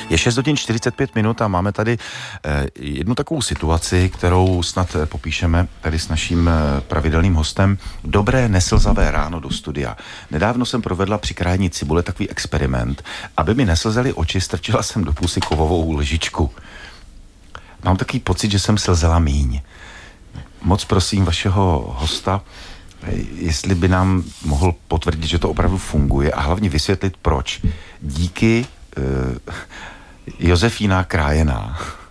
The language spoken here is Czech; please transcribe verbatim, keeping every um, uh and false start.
Je šest hodin čtyřicet pět minut a máme tady eh, jednu takovou situaci, kterou snad eh, popíšeme tady s naším eh, pravidelným hostem. Dobré neslzavé ráno do studia. Nedávno jsem provedla při krájení cibule takový experiment. Aby mi neslzaly oči, strčila jsem do pusy kovovou lžičku. Mám takový pocit, že jsem slzela míň. Moc prosím vašeho hosta, jestli by nám mohl potvrdit, že to opravdu funguje a hlavně vysvětlit, proč. Díky uh, Josefína Krájená.